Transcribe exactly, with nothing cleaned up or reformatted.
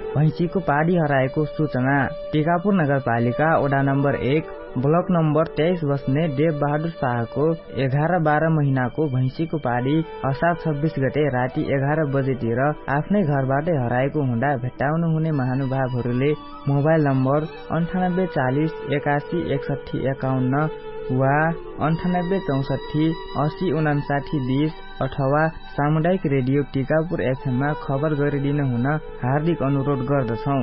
भैँसीको पाडी हराएको सूचना। टिकापुर नगरपालिका वडा नम्बर एक ब्लक नम्बर तेइस बस्ने देव बहादुर शाहको एघार बाह्र महिनाको भैँसीको पाडी असार छब्बीस गते राति एघार बजेतिर आफ्नै घरबाटै हराएको हुँदा भेट्टाउनु हुने महानुभावहरूले मोबाइल नम्बर अन्ठानब्बे चालिस एकासी एकसठी एकाउन्न वा अन्ठानब्बे चौसठी असी उनासाठी बीस अथवा सामुदायिक रेडियो टिकापुर एफएममा खबर गरिदिन हुन हार्दिक अनुरोध गर्दछौं।